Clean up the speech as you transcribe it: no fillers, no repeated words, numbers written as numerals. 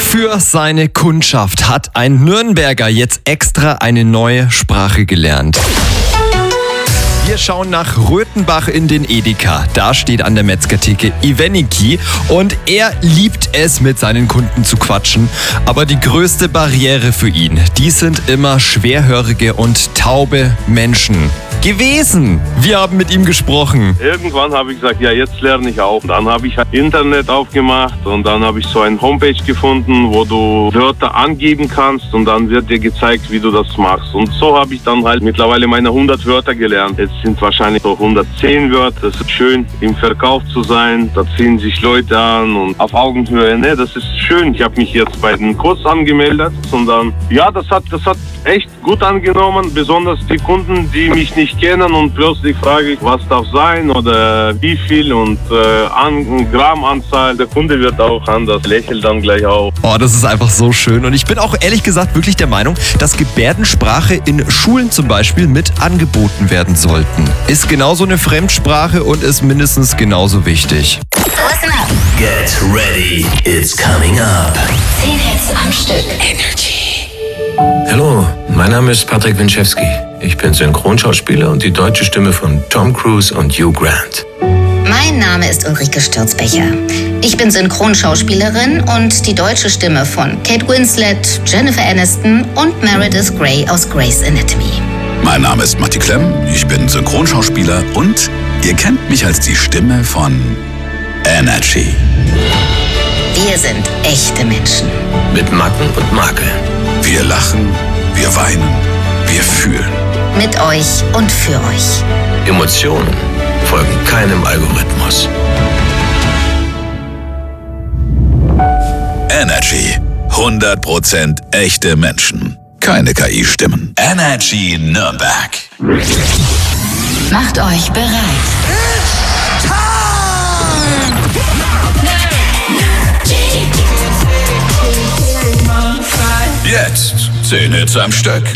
Für seine Kundschaft hat ein Nürnberger jetzt extra eine neue Sprache gelernt. Wir schauen nach Röthenbach in den Edeka. Da steht an der Metzgertheke Iveniki und er liebt es, mit seinen Kunden zu quatschen. Aber die größte Barriere für ihn, die sind immer schwerhörige und taube Menschen gewesen. Wir haben mit ihm gesprochen. Irgendwann habe ich gesagt, ja, jetzt lerne ich auch. Dann habe ich Internet aufgemacht und dann habe ich so eine Homepage gefunden, wo du Wörter angeben kannst und dann wird dir gezeigt, wie du das machst. Und so habe ich dann halt mittlerweile meine 100 Wörter gelernt. Jetzt sind wahrscheinlich so 110 Wörter. Das ist schön, im Verkauf zu sein. Da ziehen sich Leute an und auf Augenhöhe. Ne, das ist schön. Ich habe mich jetzt bei den Kurs angemeldet und dann, ja, das hat echt gut angenommen. Besonders die Kunden, die mich nicht kennen und plötzlich frage ich, was darf sein oder wie viel und Grammanzahl. Der Kunde wird auch anders, lächelt dann gleich auch. Oh, das ist einfach so schön. Und ich bin auch ehrlich gesagt wirklich der Meinung, dass Gebärdensprache in Schulen zum Beispiel mit angeboten werden sollten. Ist genauso eine Fremdsprache und ist mindestens genauso wichtig. Listen up. Get ready, it's coming up. 10 Hits am Stück. Energy. Hallo, mein Name ist Patrick Winczewski. Ich bin Synchronschauspieler und die deutsche Stimme von Tom Cruise und Hugh Grant. Mein Name ist Ulrike Stürzbecher. Ich bin Synchronschauspielerin und die deutsche Stimme von Kate Winslet, Jennifer Aniston und Meredith Grey aus Grey's Anatomy. Mein Name ist Matti Klemm, ich bin Synchronschauspieler und ihr kennt mich als die Stimme von Energy. Wir sind echte Menschen. Mit Macken und Makeln. Wir lachen, wir weinen, wir fühlen. Mit euch und für euch. Emotionen folgen keinem Algorithmus. Energy. 100% echte Menschen. Keine KI-Stimmen. Energy Nürnberg. Macht euch bereit. Jetzt 10 Hits am Stück.